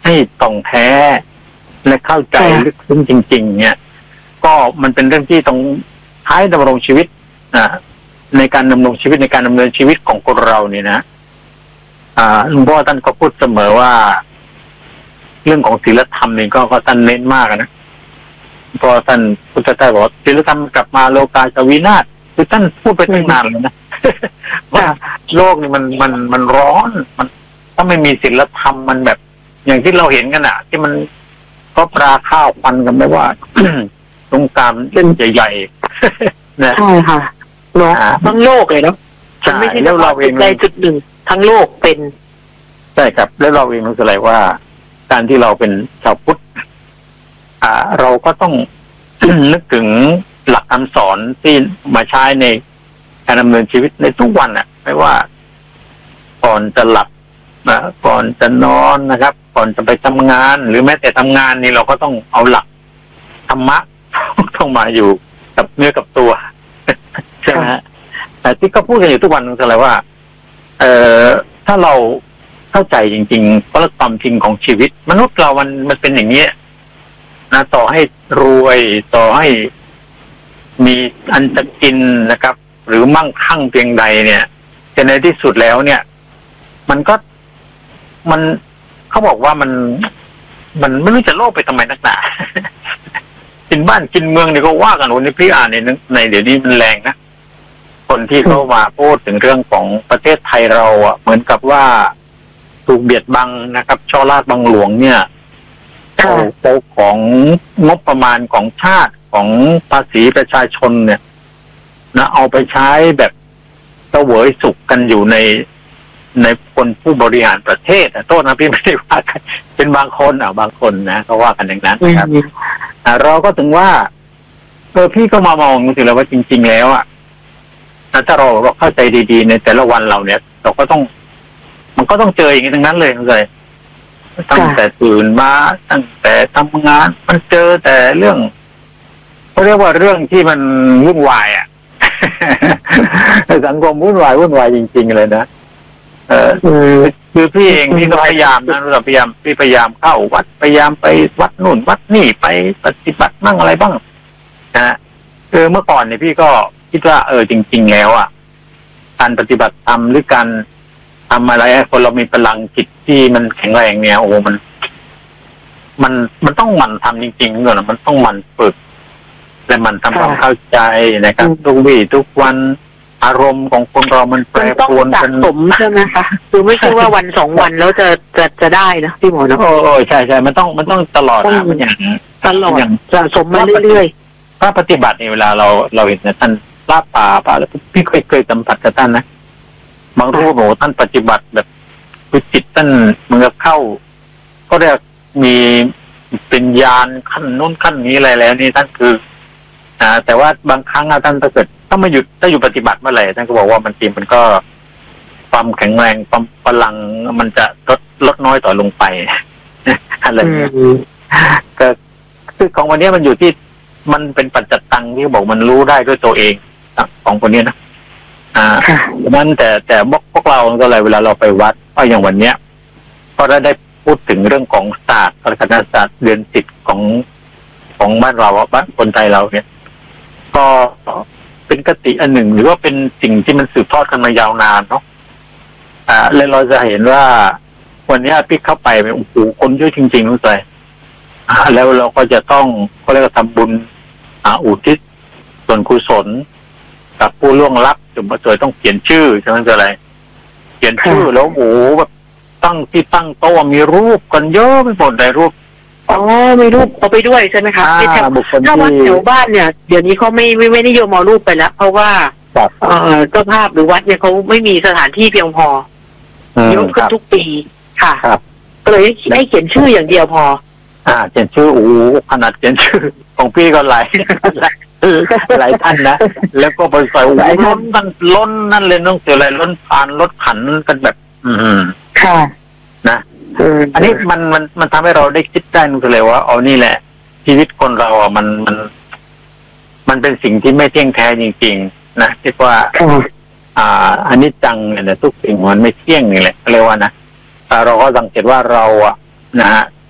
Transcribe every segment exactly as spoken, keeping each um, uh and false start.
ให้ต่องแท้และเข้าใจลึกซึ้งจริงๆเนี่ยก็มันเป็นเรื่องที่ต้องใช้ดำรงชีวิตนะในการดำรงชีวิตในการดำเนินชีวิตของคนเราเนี่ยนะอ่าหลวงพ่อท่านก็พูดเสมอว่าเรื่องของศีลธรรมนี่ก็ก็ท่านเน้นมากนะเพราะท่านพุทธทาสบอกศีลธรรมกลับมาโลกาจะวินาศคือท่านพูดไปตั้งนานแล้วนะว่าโลกนี่มันมันมันร้อนมันถ้าไม่มีศีลธรรมมันแบบอย่างที่เราเห็นกันอะที่มันก็ปลาข้าวฟันกันไม่ว่า สงครามเล่นใหญ่ๆนะใช่ค่ะเนาะทั้งโลกเลยเนาะมันไม่ใช่เฉพาะจุดใดจุดหนึ่งทั้งโลกเป็นใช่ครับแล้วเราเองรู้สึกอะไรว่าการที่เราเป็นชาวพุทธอ่าเราก็ต้อง นึกถึงหลักคำสอนที่มาใช้ในการดำเนินชีวิตในทุกวันอ่ะไม่ว่าก่อนจะหลับนะก่อนจะนอนนะครับก่อนจะไปทำงานหรือแม้แต่ทำงานนี่เราก็ต้องเอาหลักธรรมะต้องมาอยู่กับเนื้อกับตัวใช่ไหมฮะแต่ที่ก็พูดกันอยู่ทุกวันคืออะไรว่าเอ่อถ้าเราเข้าใจจริงๆเพราะความจริงของชีวิตมนุษย์เรามันมันเป็นอย่างนี้นะต่อให้รวยต่อให้มีอันจะกินนะครับ หรือมั่งคั่งเพียงใดเนี่ยแต่ในที่สุดแล้วเนี่ยมันก็มันเขาบอกว่ามันมันไม่รู้จะโลภไปทำไมนักหนากินบ้านกินเมืองเนี่ยก็ว่ากันวันนี้พี่อ่านในในเดี๋ยวนี้มันแรงนะคนที่เข้ามาพูดถึงเรื่องของประเทศไทยเราอ่ะเหมือนกับว่าถูกเบียดบังนะครับช่อราชบังหลวงเนี่ยเอาเอาของงบประมาณของชาติของภาษีประชาชนเนี่ยนะเอาไปใช้แบบเสวยสุขกันอยู่ในในคนผู้บริหารประเทศโทษนะพี่ไม่ได้ว่าเป็นบางคนอ่ะบางคนนะเขาว่ากันอย่างนั้นนะครับเราก็ถึงว่าเออพี่ก็มามองดูสิแล้วว่าจริงๆแล้วอ่ะถ้าเราเราเข้าใจดีๆในแต่ละวันเราเนี่ยเราก็ต้องมันก็ต้องเจออย่างนี้ทั้งนั้นเลยเลยตั้งแต่ตื่นมาตั้งแต่ทำงานมันเจอแต่เรื่องเขาเรียกว่าเรื่องที่มันวุ่นวายอ่ะ สังคมวุ่นวายวุ่นวายจริงๆเลยนะเออคือพี่เองพี่ก็พยายามนะเราพยายามพี่พยายามเข้าวัดพยายามไปวัดนู่นวัดนี่ไปปฏิบัติบ้างอะไรบ้างนะเออเมื่อก่อนเนี่ยพี่ก็คิดว่าเออจริงๆแล้วอ่ะการปฏิบัติธรรมหรือการทำอะไรให้คนเรามีพลังจิตที่มันแข็งแรงเนี่ยโอ้มันมันมันต้องหมั่นทำจริงๆเนี่ยมันต้องหมั่นฝึกและมันทำความเข้าใจนะครับทุกวี่ทุกวันอารมณ์ของคนเรามันแปรปรวนกันสมใช่ไหมคะคือไม่ใช่ว่าวันสองวันแล้วจะจะจะได้นะพี่หมอเนาะโอ้ใช่ใช่มันต้องมันต้องตลอดนะมันอย่างตลอดสะสมมาเรื่อยๆถ้าปฏิบัติในเวลาเราเราเห็นนะท่านลาป่าป่าแล้วพี่เคยเคยสัมผัสกับท่านนะบางรูปโอ้ท่านปฏิบัติแบบคือจิตท่านเหมือนกับเข้าก็เรียกมีเป็นญาณขั้นนู้นขั้นนี้อะไรแล้วนี่ท่านคืออ่าแต่ว่าบางครั้งท่านถ้าเกิดถ้าไม่หยุดถ้าอยู่ปฏิบัติเมื่อไหร่ท่านก็บอกว่ามันจริงมันก็ความแข็งแรงความพลังมันจะลดลดน้อยต่อลงไปอะไรอย่างเงี้ยก็คือของวันนี้มันอยู่ที่มันเป็นปัจจัตตังที่บอกมันรู้ได้ด้วยตัวเองของคนนี้นะอ่าดังนั้นแต่แต่พวกเราก็เลยเวลาเราไปวัดก็อย่างวันเนี้ยก็ได้ได้พูดถึงเรื่องของศาสตร์คณะศาสตร์เดือนสิบของของบ้านเราบ้านคนไทยเราเนี่ยก็เป็นคติอันหนึ่งหรือว่าเป็นสิ่งที่มันสืบทอดกันมายาวนานเนาะอ่าแล้วเราจะเห็นว่าวันนี้พี่เข้าไปโอ้โหคนเยอะจริงๆรู้ใจอ่าแล้วเราก็จะต้องก็เรียกว่าทำบุญอ่าอุทิศส่วนกุศลกับผู้ล่วงลับจนมาเจอต้องเขียนชื่อใช่ไหมอะไรเขียนชื่อแล้วโอ้โหแบบตั้งที่ตั้งโต๊ะมีรูปกันเยอะไปหมดเลยรูปอ๋อมีรูปเอาไปด้วยใช่ไหมคะถ้าวัดแถวบ้านเนี่ยเดี๋ยวนี้เขาไม่ไม่ไม่นิยมเอารูปไปแล้วเพราะว่าเอ่อเจ้าภาพหรือวัดเนี่ยเขาไม่มีสถานที่เพียงพอเยอะขึ้นทุกปีค่ะก็เลยให้เขียนชื่ออย่างเดียวพออ่าเขียนชื่อโอ้ขนาดเขียนชื่อของพี่ก็หลายหลายท่านนะแล้วก็ไปใส่ล้นนั่นล้นนั่นเลยน้องเสียอะไรล้นผ่านรถขันกันแบบอืมค่ะนะอันนี้มันมันมันทำให้เราได้คิดได้นึกเลยว่าเอานี่แหละชีวิตคนเราอ่ะมันมันมันเป็นสิ่งที่ไม่เที่ยงแท้จริงๆนะคิดว่าอ่าอันนี้จังเนี่ยทุกสิ่งมันไม่เที่ยงนี่แหละเรียกว่านะเราก็สังเกตว่าเราอ่ะนะฮะ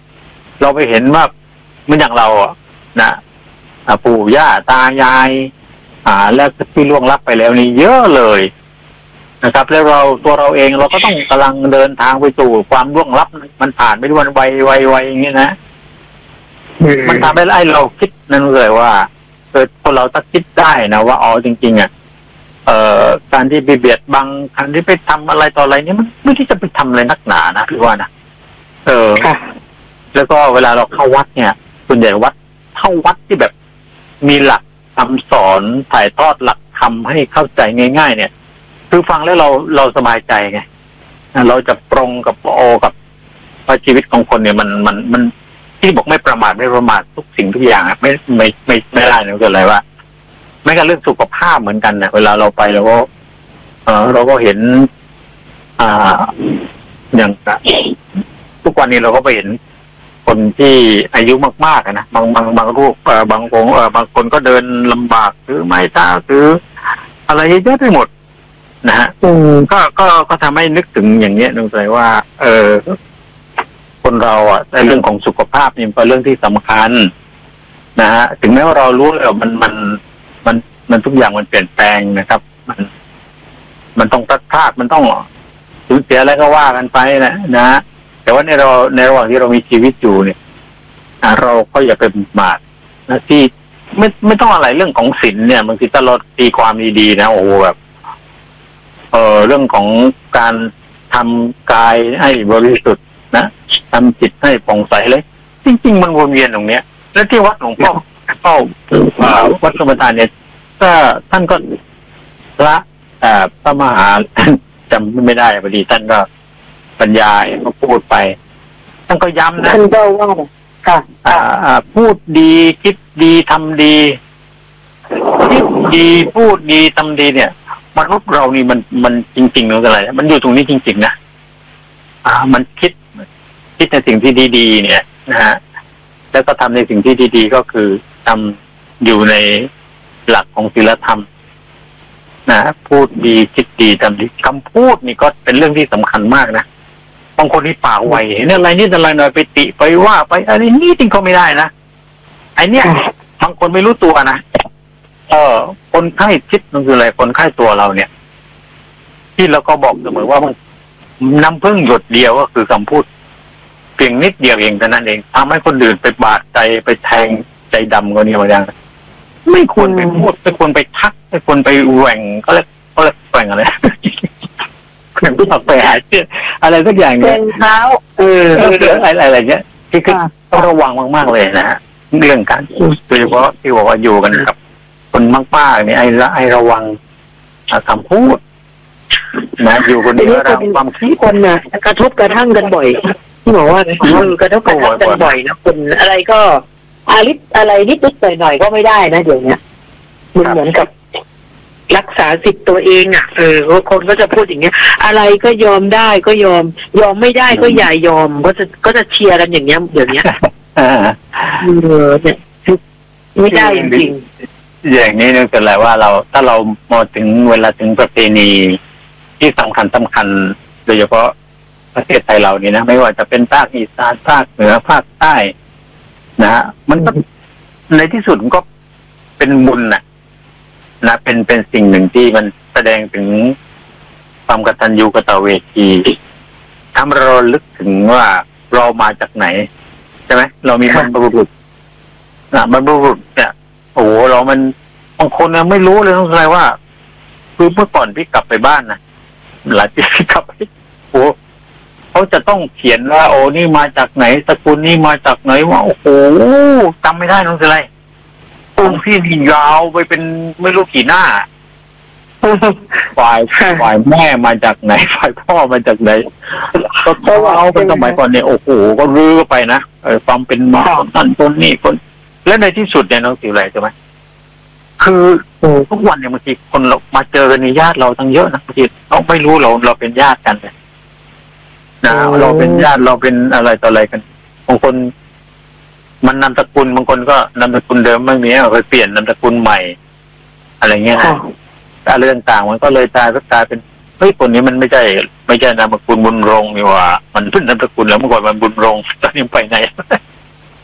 เราไปเห็นว่าเหมือนอย่างเราอ่ะนะปู่ย่าตายายอ่าแล้วที่ล่วงลับไปแล้วนี่เยอะเลยนะครับแล้วเราตัวเราเองเราก็ต้องกำลังเดินทางไปสู่ความล่วงลับมันผ่านไปด้วยวันไวไวไวอย่างนี้นะมันทำให้ไอ้เราคิดนั่นเลยว่าเออคนเราต้องคิดได้นะว่าอ๋อจริงๆอ่ะเอ่อการที่ไปเบียดบังการที่ไปทำอะไรต่ออะไรนี่มันไม่ที่จะไปทำอะไรนักหนานะพี่ว่านะเออแล้วก็เวลาเราเข้าวัดเนี่ยส่วนใหญ่วัดเข้าวัดที่แบบมีหลักคำสอนถ่ายทอดหลักคำให้เข้าใจง่ายๆเนี่ยคือฟังแล้วเราเราสบายใจไงเราจะปรงกับโอกับว่าชีวิตของคนเนี่ยมันมันมันที่บอกไม่ประมาทไม่ประมาททุกสิ่งทุกอย่างไม่ไม่ไม่ไม่ได้นะก็เลยว่าไม่กันเรื่องสุขภาพเหมือนกันเนี่ยเวลาเราไปเราก็เออเราก็เห็นอ่าอย่างทุกวันนี้เราก็ไปเห็นคนที่อายุมากๆนะบางบางบางรูปเอ่อบางองค์เอ่อบางคนก็เดินลำบากถือไม้เท้าถืออะไรเยอะไปหมดนะฮะก็ก็ก็ทำให้นึกถึงอย่างเนี้ยนึกเลยว่า เออคนเราอ่ะในเรื่องของสุขภาพนี่เป็นเรื่องที่สำคัญนะฮะถึงแม้ว่าเรารู้แล้วมันมันมันมันทุกอย่างมันเปลี่ยนแปลงนะครับมันมันต้องพลาดพลาดมันต้องสูญเสียอะไรก็ว่ากันไปนะนะฮะแต่ว่าในเราในระหว่างที่เรามีชีวิตอยู่เนี่ยเราก็อย่าไปประมาทนะที่ไม่ไม่ต้องอะไรเรื่องของศีลเนี่ยบางทีถ้าเราตีความดีๆนะโอ้แบบเออเรื่องของการทำกายให้บริสุทธิ์นะทำจิตให้ผ่องใสเลยจริงๆมันวนเวียนตรงเนี้ยและที่วัดหลวงพ่อเข้าวัดสมทานเนี่ยก็ท่านก็พระพระมหาจำไม่ได้พอดีท่านก็บรรยายก็พูดไปท่านก็ย้ำนะท่านก็ว่าค่ะพูดดีคิดดีทำดีคิดดีพูดดีทำดีเนี่ยมนุษย์เรานี่มันมันจริงๆหรืออะไรมันอยู่ตรงนี้จริงๆนะอ่ามันคิดคิดในสิ่งที่ดีๆเนี่ยนะฮะแล้วก็ทำในสิ่งที่ดีๆก็คือทำอยู่ในหลักของศีลธรรมนะพูดดีคิดดีทำดีคำพูดนี่ก็เป็นเรื่องที่สำคัญมากนะบางคนที่ปากไวเนี่ยอะไรนี่อะไรหน่อยไปติไปว่าไปอะไรนี่จริงก็ไม่ได้นะไอเนี้ยบางคนไม่รู้ตัวนะเออคนไข้คิดมันคืออะไรคนไข้ตัวเราเนี่ยที่เราก็บอกเสมอว่ามันน้ำพึ่งหยดเดียวก็คือคำพูดเพียงนิดเดียวเองเท่านั้นเองทำให้คนอื่นไปบาดใจไปแทงใจดำกันเนี่ยมาอย่างไม่ควรไปพูดไม่ควรไปทักไม่ควรไปแหว่งก็เลยก็เลยแหว่งอะไรแหว่งผู้ถักไปหาเชื่ออะไรสักอย่างเนี่ยเท้าเอออะไรอะไรเงี้ยคือคือต้องระวังมากๆเลยนะฮะเรื่องการโดยเฉพาะที่บอกว่าอยู่กันกับคนมากๆเนี่ยไอ้ละไอ้ระวังคำพูดนะอยู่คนเดียวเราความคิดคนน่ะกระทบกระทั่งกันบ่อยที่บอกว่าเออกระทบกระทั่งกันบ่อยนะคนอะไรก็อาลิศอะไรนิดนิดหน่อยหน่อยก็ไม่ได้นะเดี๋ยวนี้มันเหมือนกับรักษาสิทธิ์ตัวเองอ่ะเออคนก็จะพูดอย่างเงี้ยอะไรก็ยอมได้ก็ยอมยอมไม่ได้ก็อย่ายอมก็จะก็จะเชียร์กันอย่างเงี้ยเดี๋ยวนี้เออเนี่ยไม่ได้จริงๆอย่างนี้นึกถึงเลยว่าเราถ้าเรามองถึงเวลาถึงประเพณีที่สำคัญสำคัญโดยเฉพาะประเทศไทยเรานี่นะไม่ว่าจะเป็นภาคอีสานภาคเหนือภาคใต้นะฮะมันก็ในที่สุดมันก็เป็นบุญนะนะเป็นเป็นสิ่งหนึ่งที่มันแสดงถึงความกตัญญูกตเวทีทำเราลึกถึงว่าเรามาจากไหนใช่ไหมเรามีบรรพบุรุษนะบรรพบุรุษเนี่ยโอ้โหเรามันบางคนเนี่ยไม่รู้เลยต้องอะไรว่าคือเมื่อก่อนพี่กลับไปบ้านนะหลายปีพี่กลับไปโอ้เขาจะต้องเขียนว่าโอ้นี่มาจากไหนสกุลนี่มาจากไหนว่าโอ้โหจำไม่ได้น้องอะไรองค์พี่นี่ยาวไปเป็นไม่รู้กี่หน้าฝ่ายฝ่ายแม่มาจากไหนฝ่ายพ่อมาจากไหนก็เท้าเป็นสมัยก่อนเนี่ยโอ้โหก็รื้อไปนะความเป็นมาต้นต้นนี่คนและในที่สุดเนี่ยน้องสิวอะไรใช่ไหมคือทุกวันเนี่ยบางทีคนเรามาเจอกันในญาติเราทั้งเยอะนะบางทีเราไม่รู้เราเราเป็นญาติกันเลยนะเราเป็นญาติเราเป็นอะไรต่ออะไรกันบางคนมันนามสกุลบางคนก็นามสกุลเดิมไม่มีเอาไปเปลี่ยนนามสกุลใหม่อะไรเงี้ยนะอะไรต่างๆมันก็เลยตายก็กลายเป็นเฮ้ยคนนี้มันไม่ใช่ไม่ใช่นามสกุลบุญรงนี่ว่ามันเพิ่งนามสกุลแล้วเมื่อก่อนมันบุญรงตอนนี้ไปไหน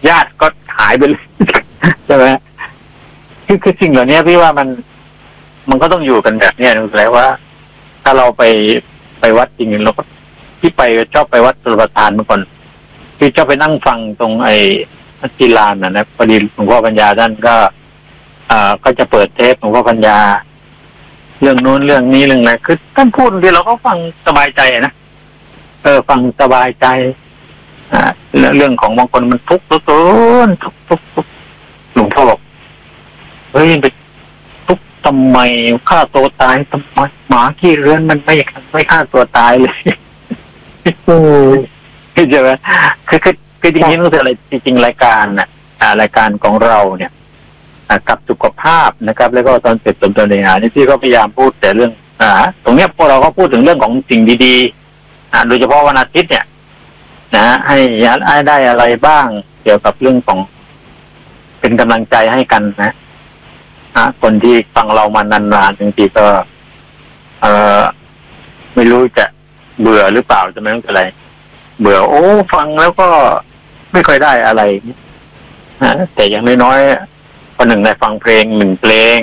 ญาติก็หายไปเลยใช่ไหมคือคือสิ่งเหล่านี้พี่ว่ามันมันก็ต้องอยู่กันแบบนี้นึกเลยว่าถ้าเราไปไปวัดจริงๆเราก็ที่ไปชอบไปวัดสุรประทานเมื่อก่อนที่ชอบไปนั่งฟังตรงไอ้กีฬานนะนะพอดีหลวงพ่อปัญญาท่านก็อ่าก็จะเปิดเทปหลวงพ่อปัญญาเรื่องนู้นเรื่องนี้เรื่องอะไรคือท่านพูดทีเราก็ฟังสบายใจนะเออฟังสบายใจอ่าเรื่องของบางคนมันทุกข์ทุกข์ทุกข์ทุกข์ทุกข์หลวงพ่อบอกเฮ้ยไปทุกข์ทำไมฆ่าตัวตายทำไมหมาขี้เรือนมันไม่ไม่ฆ่าตัวตายเลยอือใช่ไหมคือคือคือจริงๆต้องอะไรจริงๆรายการน่ะอ่ารายการของเราเนี่ยกับสุขภาพนะครับแล้วก็ตอนเสร็จตอนเนื้อหาที่ก็พยายามพูดแต่เรื่องอ่าตรงเนี้ยพวกเราก็พูดถึงเรื่องของสิ่งดีๆอ่าโดยเฉพาะวันอาทิตย์เนี่ยนะให้ให้ได้อะไรบ้างเกี่ยวกับเรื่องของเป็นกำลังใจให้กันนะอ่าคนที่ฟังเรามานานๆบางทีก็เออไม่รู้จะเบื่อหรือเปล่าจะไม่รู้อะไรเบื่อโอ้ฟังแล้วก็ไม่ค่อยได้อะไรนะแต่อย่างน้อยๆคนหนึ่งได้ฟังเพลงหนึ่งเพลง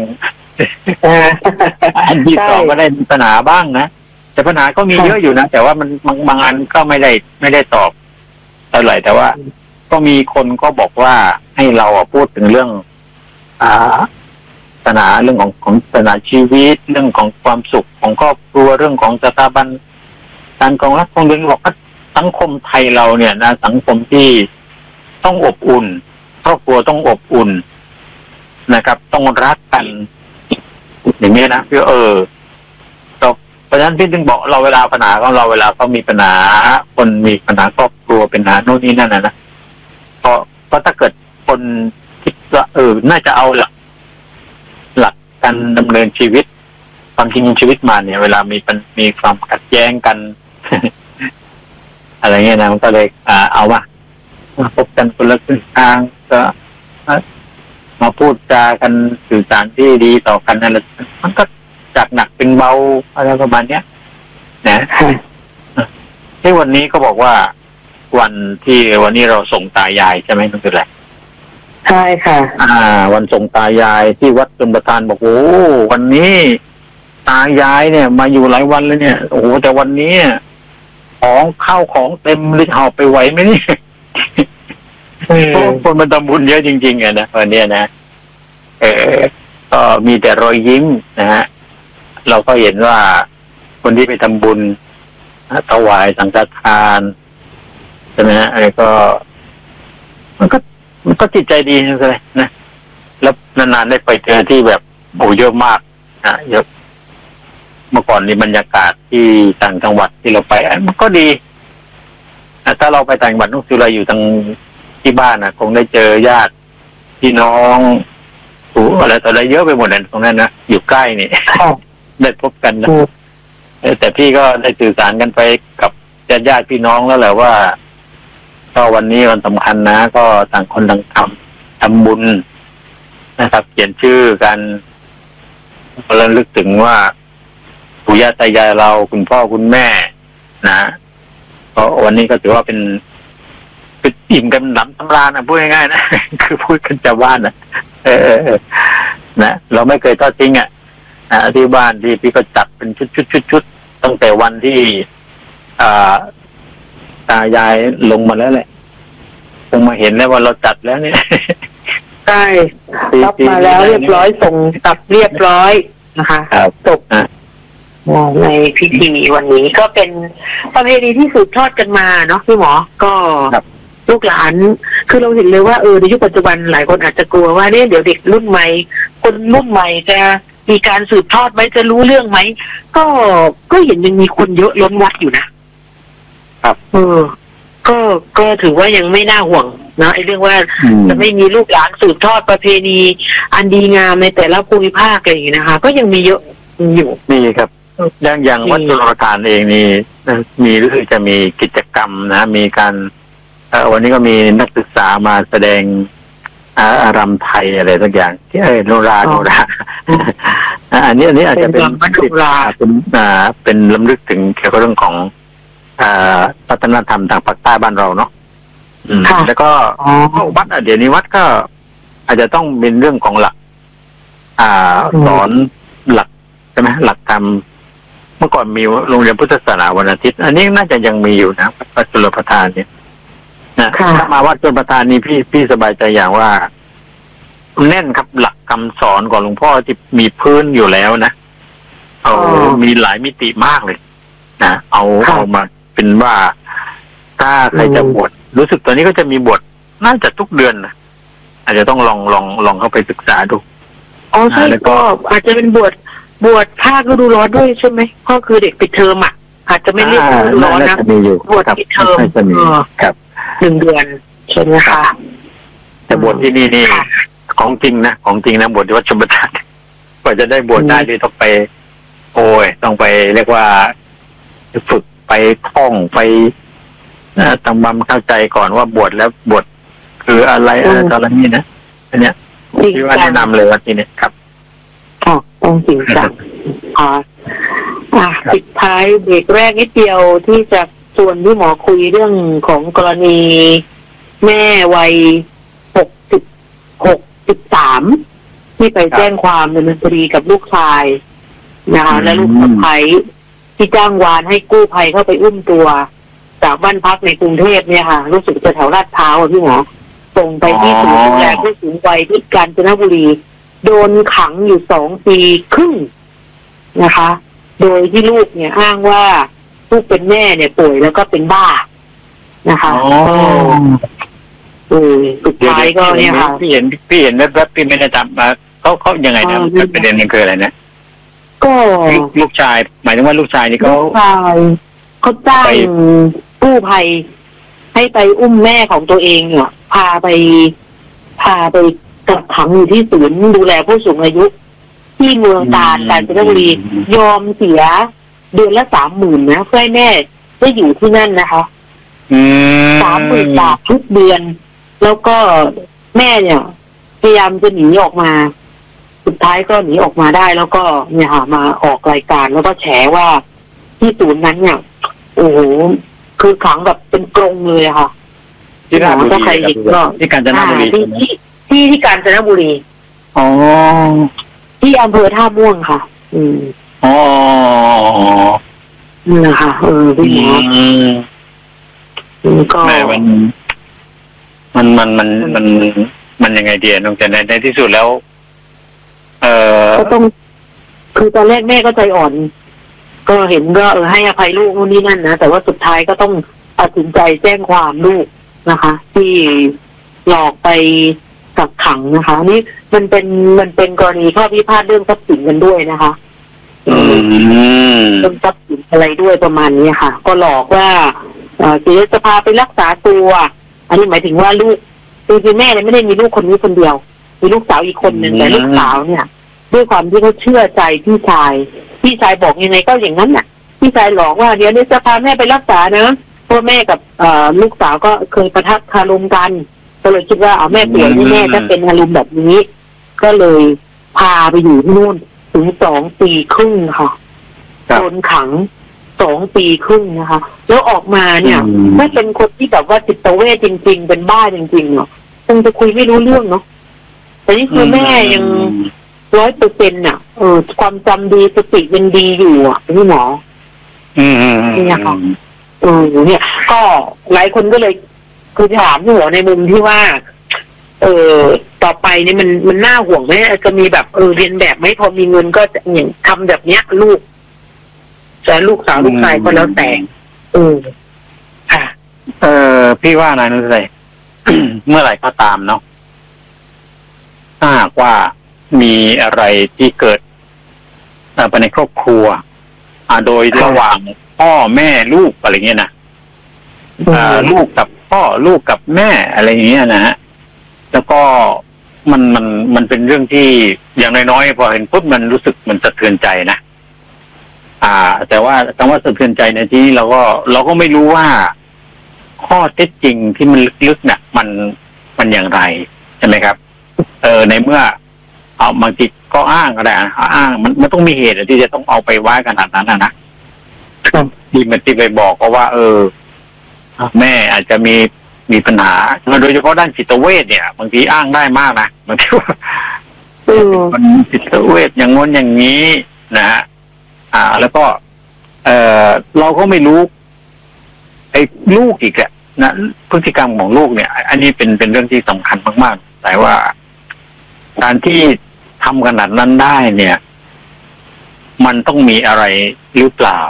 อันที่สองก็ได้ปัญหาบ้างนะแต่ปัญหาก็มีเยอะอยู่นะแต่ว่ามันบางบางอันก็ไม่ได้ไม่ได้ตอบเท่าไหร่แต่ว่าก็มีคนก็บอกว่าให้เราพูดถึงเรื่องอ่าปัญหาเรื่องของของปัญหาชีวิตเรื่องของความสุขของครอบครัวเรื่องของสถาบันการกองรักกองเรือนบอกว่าสังคมไทยเราเนี่ยนะสังคมที่ต้องอบอุ่นครอบครัวต้องอบอุ่นนะครับต้องรักกันอย่างนี้นะพี่เออเพราะฉะนั้นพี่ถึงบอกเราเวลาปัญหาของเราเวลาเขามีปัญหาคนมีปัญหาครอบครัวเป็นปัญหาโน่นนี่นั่นนะนะเพราะเพราะถ้าเกิดคนคิดว่าเออน่าจะเอาหลักหลักการดำเนินชีวิตความจริงชีวิตมาเนี่ยเวลามีมันมีความขัดแย้งกัน อะไรเงี้ยนะมันก็เลยอ่าเอาว่ามาพบกันคนละครึ่งทางก็มาพูดจากันสื่อสารที่ดีต่อกันนั่นแหละมันก็จากหนักเป็นเบาอะไรประมาณเนี้ยนะที่วันนี้ก็บอกว่าวันที่วันนี้เราส่งตายายใช่ไหมนั่นคืออะไรใช่ค่ะอ่าวันส่งตายายที่วัดชลประทานบอกโอ้วันนี้ตายายเนี่ยมาอยู่หลายวันแล้วเนี่ยโอ้แต่วันนี้ของข้าวของเต็มเลยหอบไปไหวไหมนี่คนมันทำบุญเยอะจริงๆอ่ะนะวันนี้นะเออก็มีแต่รอยยิ้มนะฮะเราก็เห็นว่าคนที่ไปทำบุญถวายสังฆทานใช่ไหมฮะอะไรก็มันก็มันก็จิตใจดีเลยนะแล้วนานๆได้ไปเจอที่แบบโอ้เยอะมากนะเยอะเมื่อก่อนนี้บรรยากาศที่ต่างจังหวัดที่เราไปมันก็ดีถ้าเราไปต่างจังหวัดนุสุราอยู่ทางที่บ้านนะคงได้เจอญาติพี่น้องโอ้อะไรต่ออะไรเยอะไปหมดเลยตรงนั้นนะอยู่ใกล้นี่ได้พบกันนะแต่พี่ก็ได้สื่อสารกันไปกับญาติญาติพี่น้องแล้วแหละว่าก็วันนี้วันสำคัญนะก็ต่างคนต่างทำทำบุญนะครับเขียนชื่อกันระลึกถึงว่าปู่ย่าตายายเราคุณพ่อคุณแม่นะก็วันนี้ก็ถือว่าเป็นเป็นอิ่มกันหลำตำรานะพูดง่ายๆนะคือพูดกันชาวบ้านนะเออนะเราไม่เคยทอดทิ้งอ่ะที่บ้านที่พี่ก็จัดเป็นชุดๆๆตั้งแต่วันที่อ่าตายายลงมาแล้วแหละคงมาเห็นแล้วว่าเราจัดแล้วเนี่ยใช่รับมาแล้วเรียบร้อยส่งกลับเรียบร้อยนะคะจบในพิธีวันนี้ก็เป็นประเพณีที่สืบทอดกันมาเนาะพี่หมอก็ลูกหลานคือเราเห็นเลยว่าเออในยุคปัจจุบันหลายคนอาจจะกลัวว่าเนี่ยเดี๋ยวเด็กรุ่นใหม่คนรุ่นใหม่จะมีการสืบทอดไหมจะรู้เรื่องไหมก็ก็เห็นยังมีคนเยอะล้นวัดอยู่นะครับเออก็ก็ถือว่ายังไม่น่าห่วงนะไอ้เรื่องว่าจะไม่มีลูกหลานสืบทอดประเพณีอันดีงามในแต่ละภูมิภาคอะไรอย่างนี้นะคะก็ยังมีเยอะอยู่นี่ครับอย่างอย่างวัดชลประทานเองนี่มีหรือจะมีกิจกรรมนะมีการวันนี้ก็มีนักศึกษามาแสดงอารำไทยอะไรสักอย่างที่เออโนราโนราอันนี้อันนี้อาจจะเป็นเป็นอ่าเป็นล้ำลึกถึงเกี่ยวกับเรื่องของอ่าวัฒนธรรมทางภาคใต้บ้านเราเนาะแล้วก็วัดเดี๋ยวนี้วัดก็อาจจะต้องเป็นเรื่องของหลัก อ่าสอนหลักใช่ไหมหลักธรรมเมื่อก่อนมีโรงเรียนพุทธศาสนาวันอาทิตย์อันนี้น่าจะยังมีอยู่นะวัดชลประทานเนี่ยนะถ้ามาวัดชลประทานนี่พี่พี่สบายใจอย่างว่าแน่นครับหลักคำสอนของหลวงพ่อที่มีพื้นอยู่แล้วนะเอามีหลายมิติมากเลยนะเอาเอามาเป็นว่าถ้าใครจะบวชรู้สึกตอนนี้ก็จะมีบวชน่าจะทุกเดือนนะอาจจะต้องลองลองลองเข้าไปศึกษาดูอ๋อใช่ก็อาจจะเป็นบวชบวชภาคฤดูร้อนด้วยใช่ไหมก็คือเด็กปิดเทอมอ่ะอาจจะไม่เรียกฤดูร้อนนะบวชปิดเทอมครับหนึ่งเดือนใช่ไหมคะแต่บวชที่นี่นี่ของจริงนะของจริงนะบวชที่วัดชลประทานกว่าจะได้บวชได้นี่ต้องไปโอ้ยต้องไปเรียกว่าฝึกไปท่องไปทำความเข้าใจก่อนว่าบวชแล้วบวชคืออะไรอะไรตอนนี้นะอันเนี้ยที่ว่าแนะนำเลยว่าที่นี้ครับอ๋อต้องจริงจังอ๋ออ่ะปิดท้ายเบรกแรกนิดเดียวที่จะชวนพี่หมอคุยเรื่องของกรณีแม่วัยหกสิบหกสิบสามที่ไปแจ้งความดำเนินคดีกับลูกชายนะคะและลูกสะใภ้ที่จ้างวานให้กู้ภัยเข้าไปอุ้มตัวจากบ้านพักในกรุงเทพเนี่ยค่ะรู้สึกจะแถวลาดพร้าวพี่หมอส่งไปที่ศูนย์ดูแลผู้สูงวัยที่กาญจนบุรีโดนขังอยู่สองปีครึ่งนะคะ โดยที่ลูกเนี่ยอ้างว่าลูกเป็นแม่เนี่ยป่วยแล้วก็เป็นบ้านะคะเออสุดท้ายก็เนี่ยค่ะพี่เห็นพี่เห็นแวบๆพี่ไม่ได้จำมาเขาเขายังไงนะประเด็นมันคืออะไรนะก็ลูกชายหมายถึงว่าลูกชายนี่เขาลูกชายเขาจ้างกู้ภัยให้ไปอุ้มแม่ของตัวเองเนี่ยพาไปพาไปกักขังอยู่ที่ศูนย์ดูแลผู้สูงอายุที่เมืองกาญจนบุรียอมเสียเดือนละสามหมื่นนะเพื่อให้แม่ได้อยู่ที่นั่นนะคะสามหมื่นบาททุกเดือนแล้วก็แม่เนี่ยพยายามจะหนีออกมาสุดท้ายก็หนีออกมาได้แล้วก็เนี่ยค่ะมาออกรายการแล้วก็แฉว่าที่ศูนย์นั้นเนี่ยโอ้โหคือขังแบบเป็นกรงเลยค่ะที่กาญจนบุรีก็ที่กาญจนบุรีที่ที่ที่กาญจนบุรีอ๋อที่อำเภอท่าม่วงค่ะอืมอ๋อนี่แหละค่ะเออพี่หมอก็มันมันมันมันมันมันยังไงเดียน้องแต่ในในที่สุดแล้วเออก็ต้องคือตอนแรกแม่ก็ใจอ่อนก็เห็นก็เออให้อภัยลูกนู่นนี่นั่นนะแต่ว่าสุดท้ายก็ต้องตัดสินใจแจ้งความลูกนะคะที่หลอกไปกักขังนะคะนี่มันเป็นมันเป็นกรณีข้อพิพาทเรื่องทรัพย์สินกันด้วยนะคะเรื่องทรัพย์สินอะไรด้วยประมาณนี้ค่ะก็หลอกว่าเออจะพาไปรักษาตัวอันนี้หมายถึงว่าลูกคือแม่เนี่ยไม่ได้มีลูกคนนี้คนเดียวมีลูกสาวอีกคนหนึ่งแต่ลูกสาวเนี่ยด้วยความที่เขาเชื่อใจพี่ชายพี่ชายบอกยังไงก็อย่างนั้นน่ะพี่ชายหลอกว่าเดี๋ยวนี้จะพาแม่ไปรักษานะเพราะแม่กับลูกสาวก็เคยประทับคารมกันก็เลยคิดว่าเอาแม่ป่วยแน่ๆจะเป็นอารมณ์แบบนี้ก็เลยพาไปอยู่ที่นู่นถึงสองปีครึ่งค่ะโดนขังสองปีครึ่งนะคะแล้วออกมาเนี่ยไม่เป็นคนที่แบบว่าจิตเวชจริงๆเป็นบ้าจริงๆเนาะคงจะคุยไม่รู้เรื่องเนาะแต่นี่คือแม่ยังร้อยเปอร์เซ็นต์น่ะเออความจำดีสติยังดีอยู่อ่ะพี่หมออืมเนี่ยค่ะเออเนี่ยก็หลายคนก็เลยคือถามพี่หมอในมุมที่ว่าเออต่อไปนี่มันมันน่าห่วงไหมจะมีแบบเออเรียนแบบไหมพอมีเงินก็จะอย่างทำแบบเนี้ยลูกแต่ลูกสาวลูกชายก็แล้วแต่เออค่ะเออพี่ว่านายนุ้ย เมื่อไหร่ก็ตามเนาะถ้าหากว่ามีอะไรที่เกิดภายในครอบครัวอ่าโดยระหว่างพ่อแม่ลูกอะไรเงี้ยนะอ่าลูกกับพ่อลูกกับแม่อะไรเงี้ยนะฮะแล้วก็มันมันมันเป็นเรื่องที่อย่างน้อยๆพอเห็นปุ๊บมันรู้สึกมันสะเทือนใจนะอ่าแต่ว่าคำว่าสะเทือนใจในที่นี้เราก็เราก็ไม่รู้ว่าข้อเท็จจริงที่มันลึกๆเนี่ยมันมันอย่างไรใช่ไหมครับเออในเมื่อเอาบางทีก็อ้างอะไรอ้างมันมันต้องมีเหตุที่จะต้องเอาไปไว้ขนาดนั้นนะนะที่มันที่ไปบอกก็ว่าเออแม่อาจจะมีมีปัญหาโดยเฉพาะด้านจิตเวชเนี่ยบางทีอ้างได้มากนะบางทีว่ามันจิตเวชอย่างง้นอย่างนี้นะฮะอ่าแล้วก็เออเราก็ไม่รู้ไอ้ลูกอีกอะนะพฤติกรรมของลูกเนี่ยอันนี้เป็นเป็นเรื่องที่สำคัญมากๆแต่ว่าการที่ทำขนาดนั้นได้เนี่ยมันต้องมีอะไรหรือเปล่า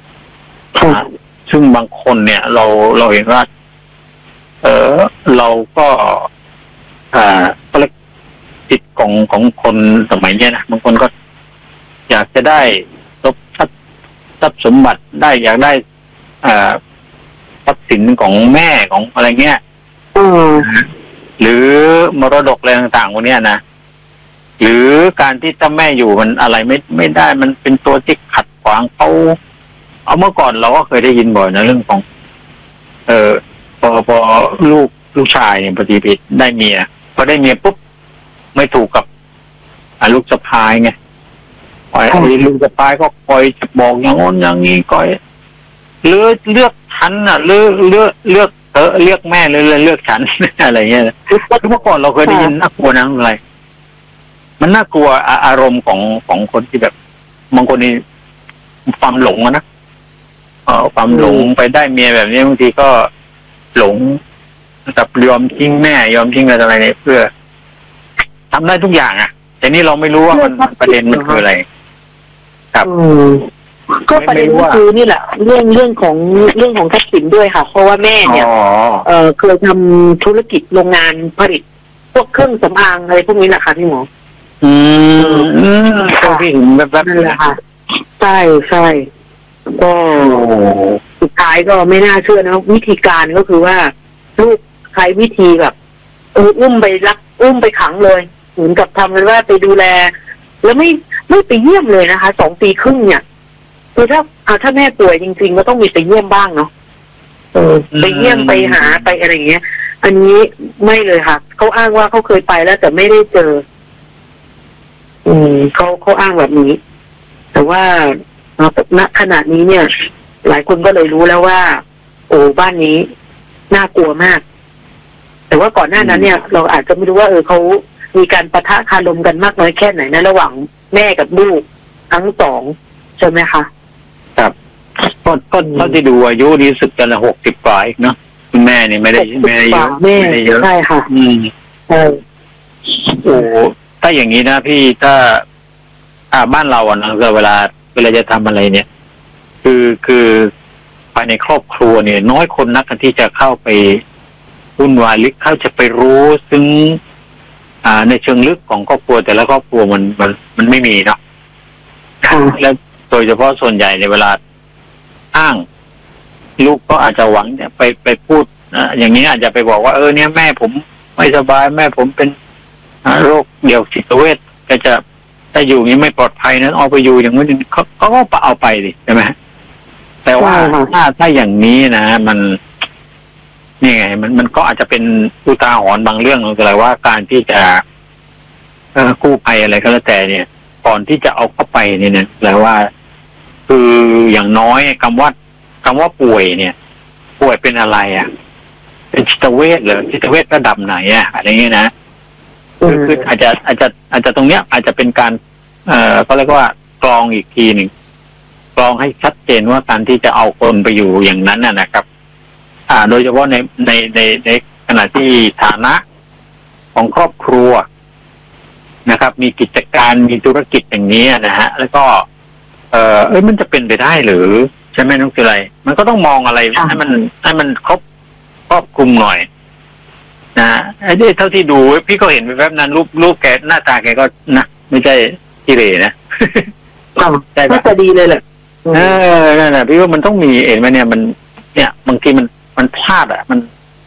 ซึ่งบางคนเนี่ยเราเราเห็นว่าเออเราก็อ่าก็เล็กจิตของของคนสมัยเนี้ยนะบางคนก็อยากจะได้ทรัพย์ทรัพย์สมบัติได้อยากได้อ่าทรัพย์สินของแม่ของอะไรเงี้ยหรือมรดกอะไรต่างๆพวกเนี้ยนะหรือการที่ถ้าแม่อยู่มันอะไรไม่ไม่ได้มันเป็นตัวที่ขัดขวางเขาเอาเมื่อก่อนเราก็เคยได้ยินบ่อยนะเรื่องของเออพอพอลูกลูกชายเนี่ยปฏิบัติได้เมียพอได้เมียปุ๊บไม่ถูกกับลูกสะพ้ายไงคอยลูกสะพ้ายก็คอยจะบอกอย่างโน้นอย่างนี้คอยเลือกเลือกฉันน่ะเลือกเลือกเลือกเออเลือกแม่เลยเลือกฉันอะไรเงี้ยคือเมื่อก่อนเราเคยได้ยินน่ากลัวนะอะไรมันน่ากลัวอารมณ์ของของคนที่แบบบางคนนี่ความหลงนะเออความหลงไปได้เมียแบบนี้บางทีก็หลงกับยอมทิ้งแม่ยอมทิ้งอะไรอะไรเนี่ยเพื่อทำได้ทุกอย่างอ่ะแต่นี่เราไม่รู้ว่ามันประเด็นมันคืออะไรครับก็ประเด็นก็คือนี่แหละเรื่องเรื่องของเรื่องของทรัพย์สินด้วยค่ะเพราะว่าแม่เนี่ยเออเคยทำธุรกิจโรงงานผลิตพวกเครื่องสำอางอะไรพวกนี้แหละค่ะพี่หมออืมอืมก็พี่เห็นแบบนั่นแหละค่ะใช่ใช่ก็สุดท้ายก็ไม่น่าเชื่อนะวิธีการก็คือว่าลูกใช้วิธีแบบเอออุ้มไปรักอุ้มไปขังเลยเหมือนกับทำเลยว่าไปดูแลแล้วไม่ไม่ไปเยี่ยมเลยนะคะสองปีครึ่งเนี่ยคือถ้าถ้าแม่ป่วยจริงๆก็ต้องมีไปเยี่ยมบ้างเนาะเออไปเยี่ยมไปหาไปอะไรอย่างเงี้ยอันนี้ไม่เลยค่ะเขาอ้างว่าเขาเคยไปแล้วแต่ไม่ได้เจออืมเขาเขาอ้างแบบนี้แต่ว่าณขณะนี้เนี่ยหลายคนก็เลยรู้แล้วว่าโอ้บ้านนี้น่ากลัวมากแต่ว่าก่อนหน้านั้นเนี่ยเราอาจจะไม่รู้ว่าเออเขามีการปะทะคารมกันมากน้อยแค่ไหนนะระหว่างแม่กับลูกทั้งสองใช่ไหมคะครับก็ก็เท่าที่ดูอายุดีสึกกันละหกสิบกว่าอีกเนาะคุณแม่นี่ไม่ได้ไม่ได้เยอะไม่ได้เยอะใช่ค่ะอืมใช่โอ้ถ้าอย่างนี้นะพี่ถ้าอ่าบ้านเราอ่ะนะเวลาเวลาจะทำอะไรเนี่ยคือคือภายในครอบครัวเนี่ยน้อยคนนักที่จะเข้าไปวุ่นวายหรือเข้าจะไปรู้ซึ่งอ่าในเชิงลึกของครอบครัวแต่ละครอบครัวมันมันมันไม่มีเนาะแล้วโดยเฉพาะส่วนใหญ่ในเวลาอ้างลูกก็อาจจะหวังเนี่ยไปไปพูดอย่างนี้อาจจะไปบอกว่าเออเนี่ยแม่ผมไม่สบายแม่ผมเป็นโรคเดี่ยวจิตเวชก็จะถ้าอยู่อย่างนี้ไม่ปลอดภัยนั้นเอาไปอยู่อย่างนี้เขาเขาก็เอาไปดิใช่ไหมแต่ว่าถ้าถ้าอย่างนี้นะมันนี่ไงมันมันก็อาจจะเป็นอุทาหรณ์บางเรื่องอะไรว่าการที่จะเออกู้ภัยอะไรก็แล้วแต่เนี่ยก่อนที่จะเอาเข้าไปเนี่ยเนี่ยแปลว่าคืออย่างน้อยคำว่าคำว่าป่วยเนี่ยป่วยเป็นอะไรอ่ะเป็นจิตเวชเหรอจิตเวชระดับไหนอ่ะอะไรเงี้ยนะคือคืออาจจะอาจจะอาจจะตรงเนี้ยอาจจะเป็นการเอ่อก็เรียกว่ากรองอีกทีหนึ่งกรองให้ชัดเจนว่าการที่จะเอาคนไปอยู่อย่างนั้นน่ะนะครับอ่าโดยเฉพาะในในในในขณะที่ฐานะของครอบครัวนะครับมีกิจการมีธุรกิจอย่างนี้นะฮะแล้วก็เออเอ้ยมันจะเป็นไปได้หรือใช่ไหมน้องสิไรมันก็ต้องมองอะไรให้มันให้มันครบครอบคลุมหน่อยนะไอ้เท่าที่ดูพี่ก็เห็นไปแป๊บนั้นรูปรูปแกหน้าตาแกก็นะไม่ใช่กิเลสนะใช่ก็จะดีเลยแหละเออนั่นแหละพี่ว่ามันต้องมีเห็นไหมเนี่ยมันเนี่ยบางทีมันมันพลาดอ่ะมัน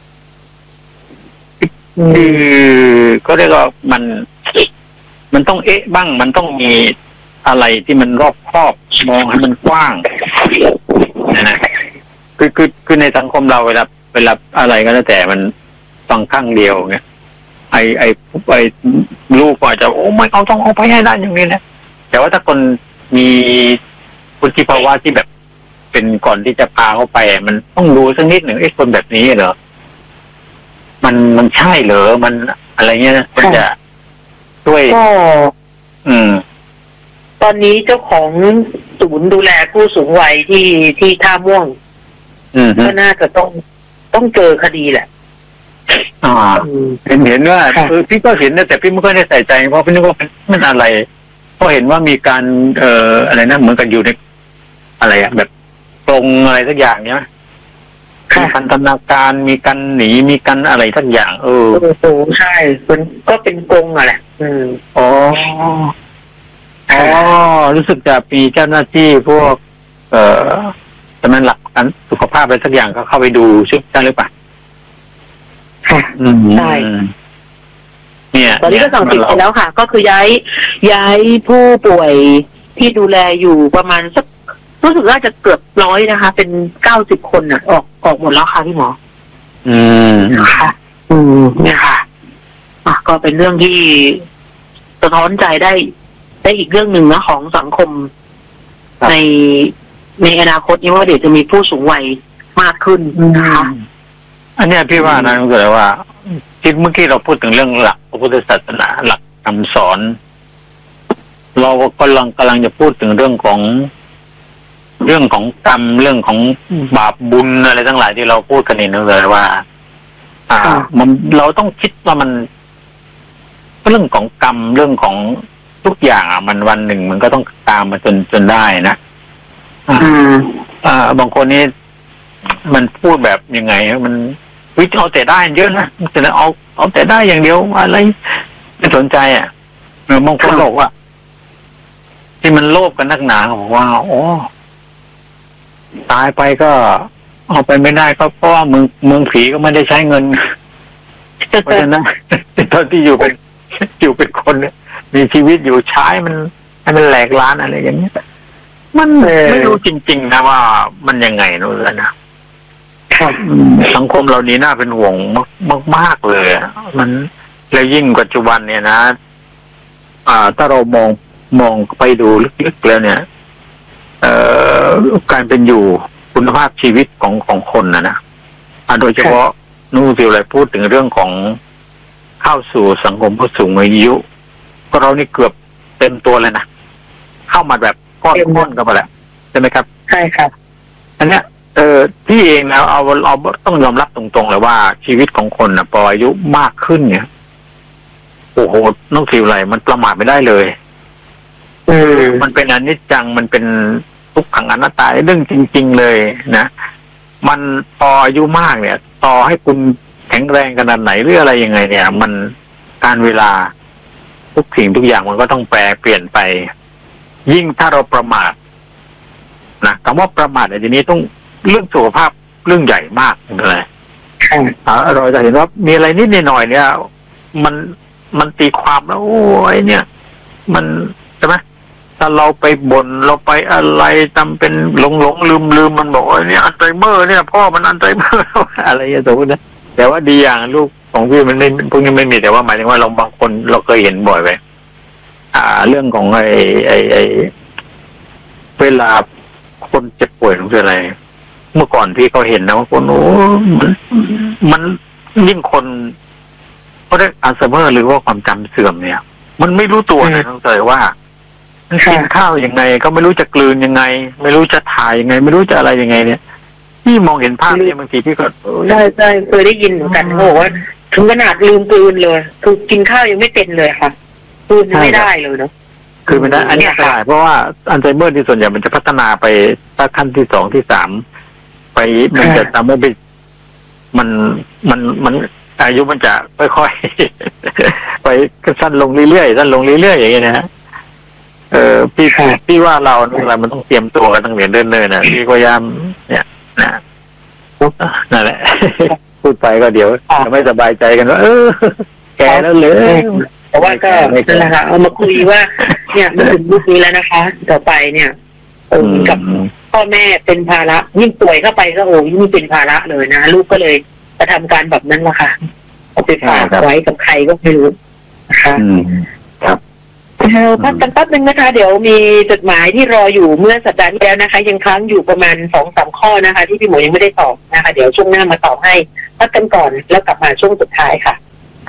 คือก็เรียกว่ามันมันต้องเอ๊ะบ้างมันต้องมีอะไรที่มันรอบครอบมองให้มันกว้างนะนะคือคือคือในสังคมเราเวลาเวลาอะไรก็แล้วแต่มันฟังข้างเดียวไงไอไอไอลูกก็อาจจะโอ้ไม่เอาต้องเอาไปให้ได้อย่างนี้นะแต่ว่าถ้าคนมีวุฒิภาวะที่แบบเป็นก่อนที่จะพาเขาไปมันต้องดูสักนิดหนึ่งไอ้คนแบบนี้เหรอมันมันใช่เหรอมันอะไรเงี้ยมันจะช่วยก็อืมตอนนี้เจ้าของศูนย์ดูแลผู้สูงวัยที่ที่ท่าม่วงก็น่าจะต้องต้องเจอคดีแหละอ่าเห็นเห็นว่าคือพี่ก็เห็นนะแต่พี่ไม่ค่อยได้ใส่ใจเพราะพี่นึกว่ามันอะไรเพราะเห็นว่ามีการเอ่ออะไรนะเหมือนกันอยู่ในอะไรอะแบบตรงอะไรสักอย่างเนี้ยมีพันธนาการมีกันหนีมีกันอะไรสักอย่างเออโอ้ใช่มันก็เป็นกงอะแหละอืมอ๋ออ๋อรู้สึกจะมีเจ้าหน้าที่พวกเอ่อแต่มันหลักการสุขภาพอะไรสักอย่างเขาเข้าไปดูชุดกันหรือเปล่าค่ะใช่เนี่ยตอนนี้ก็สั่งปิดไปแล้วค่ะก็คือย้ายย้ายผู้ป่วยที่ดูแลอยู่ประมาณสักรู้สึกว่าจะเกือบร้อยนะคะ เป็นเก้าสิบคนน่ะออกออกหมดแล้วค่ะพี่หมออืมค่ะอืมเนี่ยค่ะอ่ะก็เป็นเรื่องที่สะท้อนใจได้ได้อีกเรื่องหนึ่งนะของสังคมในในอนาคตนี้ว่าเดี๋ยวจะมีผู้สูงวัยมากขึ้นนะคะอันนี้พี่ว่านะก็เลยว่าที่เมื่อกี้เราพูดถึงเรื่องหลักพระพุทธศาสนาหลักคำสอนเราก็กำลังกำลังจะพูดถึงเรื่องของเรื่องของกรรมเรื่องของบาปบุญอะไรทั้งหลายที่เราพูดกันนี่นึกเลยว่า อ่า มันเราต้องคิดว่ามันเรื่องของกรรมเรื่องของทุกอย่างอ่ะมันวันหนึ่งมันก็ต้องตามมาจนจนได้นะอ่าอ่าบางคนนี่มันพูดแบบยังไงมันวิจเอาแต่ได้เยอะนะแต่เอาเอาแต่ได้อย่างเดียวอะไรไม่สนใจอ่ะบางคนบอกว่าที่มันโลภกันนักหนาบอกว่าโอ้ตายไปก็เอาไปไม่ได้ก็เพราะว่าเมืองเมืองผีก็ไม่ได้ใช้เงินเพราะฉะนั้นตอนที่อยู่เป็นอยู่เป็นคนเนี่ยมีชีวิตอยู่ใช้มันให้มันแหลกล้านอะไรอย่างเงี้ยมันไม่รู้จริงๆนะว่ามันยังไงนู่นแล้วนะสังคมเรานี้น่าเป็นห่วงมากๆเลยมันแล้วยิ่งปัจจุบันเนี่ยนะอ่าถ้าเรามองมองไปดูลึกๆแล้วเนี่ยเอ่อการเป็นอยู่คุณภาพชีวิตของของคนนะนะโดยเฉพาะนู่นสิอะไรพูดถึงเรื่องของเข้าสู่สังคมผู้สูงอายุก็เรานี่เกือบเต็มตัวเลยนะเข้ามาแบบก้อนๆกันไปแล้วใช่ไหมครับใช่ครับอันเนี้ยเออพี่เองนะเอาเราต้องยอมรับตรงๆเลยว่าชีวิตของคนนะพออายุมากขึ้นเนี่ยโอ้โหน้องสิวอะไรมันประมาทไม่ได้เลยเออมันเป็นอนิจจังมันเป็นทุกขังอนัตตาเรื่องจริงๆเลยนะมันพออายุมากเนี่ยต่อให้คุณแข็งแรงขนาดไหนหรืออะไรยังไงเนี่ยมันการเวลาทุกสิ่งทุกอย่างมันก็ต้องแปรเปลี่ยนไปยิ่งถ้าเราประมาทนะคำว่าประมาทในที่นี้ต้องเรื่องสุขภาพเรื่องใหญ่มากเลยเราจะเห็นว่ามีอะไรนิดหน่อยเนี่ยมันมันตีความแล้วโอ้ยเนี่ยมันใช่ไหมถ้าเราไปบ่นเราไปอะไรจำเป็นหลงหลงลืมลืมมันบอกว่าเนี่ยอัลไซเมอร์เนี่ยพ่อมันอัลไซเมอร์อะไรอย่างเงี้ยนะแต่ว่าดีอย่างลูกของพี่มันไม่พวกนี้ไม่มีแต่ว่าหมายถึงว่าเราบางคนเราเคยเห็นบ่อยไปอ่าเรื่องของไอ้ไอ้ไอ้เวลาคนเจ็บป่วยหรืออะไรเมื่อก่อนพี่เขาเห็นนะว่าคนโอ้มันมันยิ่งคนเขาได้อัลไซเมอร์หรือว่าความจำเสื่อมเนี่ยมันไม่รู้ตัวนะต้องเลยว่ากินข้าวยังไงก็ไม่รู้จะกลืนยังไงไม่รู้จะถ่ายยังไงไม่รู้จะอะไรยังไงเนี่ยพี่มองเห็นภาพเนี่ยบางทีพี่ก็ใช่ใช่เคยได้ยินเหมือนกันเขาบอกว่าถึงขนาดลืมกลืนเลยคือกินข้าวยังไม่เป็นเลยค่ะกลืนไม่ได้เลยเนาะคือมันอันนี้ใช่เพราะว่าอัลไซเมอร์ที่ส่วนใหญ่มันจะพัฒนาไปถ้าขั้นที่สองที่สามไปมันจะทำให้มันมันมันอายุมันจะค่อยๆไปสั้นลงเรื่อยๆสั้นลงเรื่อยๆอย่างเงี้ยนะฮะเออพี่พี่ว่าเราอะไรมันต้องเตรียมตัวกันตั้งแต่เนิ่นๆนะพี่ก็ยามเนี่ยนะนั่นแหละพูดไปก็เดี๋ยวจะไม่สบายใจกันว่าเออแก่แล้วเลยเพราะว่าก็นั่นแหละค่ะเอามาคุยว่าเนี่ยมันถึงยุคนี้แล้วนะคะต่อไปเนี่ยเออกับพ่อแม่เป็นภาระยิ่งป่วยเข้าไปก็โอ้ยิ่งเป็นภาระเลยนะลูกก็เลยจะทำการแบบนั้นแหละค่ะเอาไปฝากไว้กับใครก็ไม่รู้นะคะครับเราพักกันแป๊บนึงนะคะเดี๋ยวมีจดหมายที่รออยู่เมื่อสัปดาห์ที่แล้วนะคะยังค้างอยู่ประมาณสองสามข้อนะคะที่พี่หมอยังไม่ได้ตอบนะคะเดี๋ยวช่วงหน้ามาตอบให้พักกันก่อนแล้วกลับมาช่วงสุดท้ายค่ะ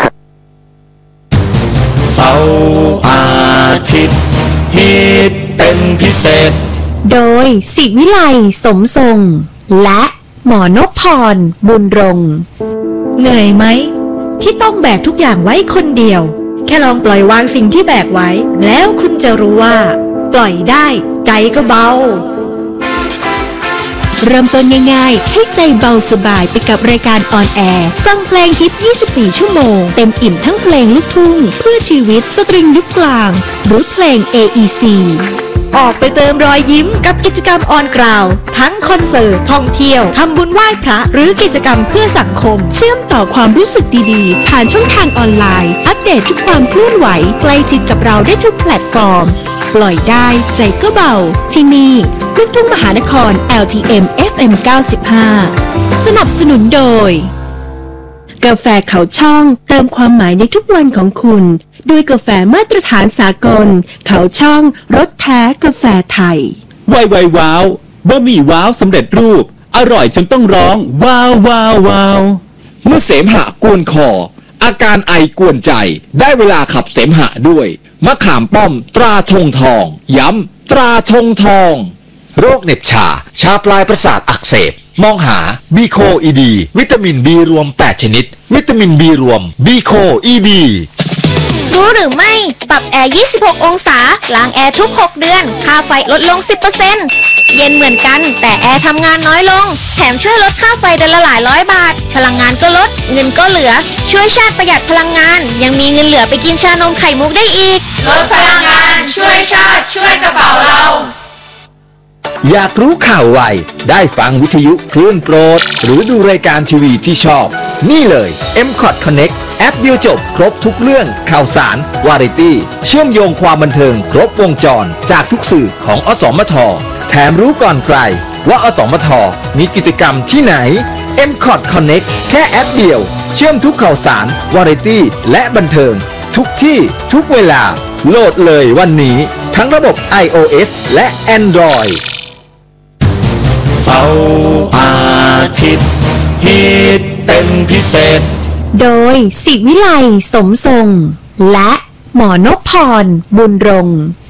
เสาร์อาทิตย์ฮิตเป็นพิเศษโดยศิวิไลสมทรงและหมอนพพรบุญรงค์เหนื่อยไหมที่ต้องแบกทุกอย่างไว้คนเดียวแค่ลองปล่อยวางสิ่งที่แบกไว้แล้วคุณจะรู้ว่าปล่อยได้ใจก็เบาเริ่มต้นง่ายๆให้ใจเบาสบายไปกับรายการออนแอร์ฟังเพลงฮิตยี่สิบสี่ชั่วโมงเต็มอิ่มทั้งเพลงลูกทุ่งเพื่อชีวิตสตริงยุคกลางหรือเพลง เอ อี ซี ออกไปเติมรอยยิ้มกับกิจกรรมออนกราวทั้งคอนเสิร์ตท่องเที่ยวทำบุญไหว้พระหรือกิจกรรมเพื่อสังคมเชื่อมต่อความรู้สึกดีๆผ่านช่องทางออนไลน์อัปเดตทุกความเคลื่อนไหวใกล้ชิดกับเราได้ทุกแพลตฟอร์มปล่อยได้ใจก็เบาที่นี่ลูกทุ่งมหานคร แอล ที เอ็ม เอฟ เอ็ม เก้าสิบห้า สนับสนุนโดยกาแฟเขาช่องเติมความหมายในทุกวันของคุณด้วยกาแฟมาตรฐานสากลเขาช่องรสแท้กาแฟไทยไวไวว้าวบะหมี่ว้าวสำเร็จรูปอร่อยจนต้องร้องว้าวว้าวว้าวเมื่อเสมหะกวนคออาการไอกวนใจได้เวลาขับเสมหะด้วยมะขามป้อมตราธงทองย้ำตราธงทองโรคเหน็บชาชาปลายประสาทอักเสบมองหาบีโคอีดีวิตามินบีรวมแปดชนิดวิตามินบีรวมบีโคอีดีรู้หรือไม่ปรับแอร์ยี่สิบหกองศาล้างแอร์ทุกหกเดือนค่าไฟลดลง สิบเปอร์เซ็นต์ เย็นเหมือนกันแต่แอร์ทำงานน้อยลงแถมช่วยลดค่าไฟเดือนละหลายร้อยบาทพลังงานก็ลดเงินก็เหลือช่วยชาติประหยัดพลังงานยังมีเงินเหลือไปกินชานมไข่มุกได้อีกลดพลังงานช่วยชาติช่วยกระเป๋าเราอยากรู้ข่าวไวได้ฟังวิทยุคลื่นโปรดหรือดูรายการทีวีที่ชอบนี่เลย เอ็ม คอท Connect แอปเดียวจบครบทุกเรื่องข่าวสารวาไรตี้เชื่อมโยงความบันเทิงครบวงจรจากทุกสื่อของอสมทแถมรู้ก่อนใครว่าอสมทมีกิจกรรมที่ไหน เอ็ม คอท Connect แค่แอปเดียวเชื่อมทุกข่าวสารวาไรตี้และบันเทิงทุกที่ทุกเวลาโหลดเลยวันนี้ทั้งระบบ ไอ โอ เอส และ Android เสาร์อาทิตย์ฮิตเป็นพิเศษโดยศิวิไลสมทรงและหมอนพพรบุญรงค์